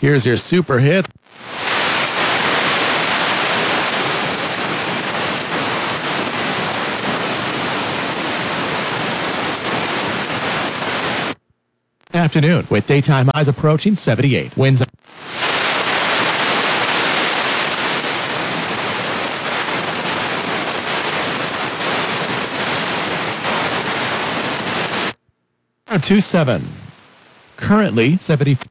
Here's your super hit. Afternoon with daytime highs approaching 78. Winds 27. Currently 70.